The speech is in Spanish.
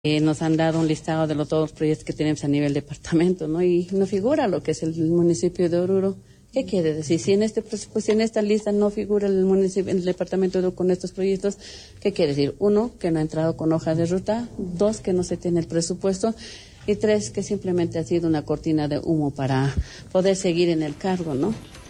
Nos han dado un listado de todos los proyectos que tenemos a nivel departamento, ¿no? Y no figura lo que es el municipio de Oruro. ¿Qué quiere decir? Si en este presupuesto, si en esta lista no figura el municipio, el departamento de Oruro con estos proyectos, ¿qué quiere decir? 1, que no ha entrado con hoja de ruta. 2, que no se tiene el presupuesto. Y 3, que simplemente ha sido una cortina de humo para poder seguir en el cargo, ¿no?